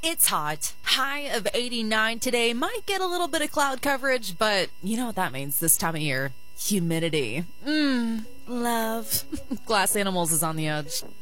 It's hot. High of 89 today. Might get a little bit of cloud coverage, but you know what that means this time of year. Humidity. Love. Glass Animals is on the edge.